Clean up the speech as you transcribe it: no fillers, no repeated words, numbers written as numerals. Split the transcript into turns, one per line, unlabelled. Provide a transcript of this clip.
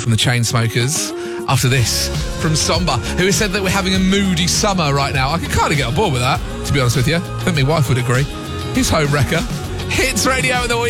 from the Chainsmokers. After this, from Somber, who has said that we're having a moody summer right now. I can kind of get on board with that, to be honest with you. I think my wife would agree. Here's Home Wrecker. Hits Radio in the week.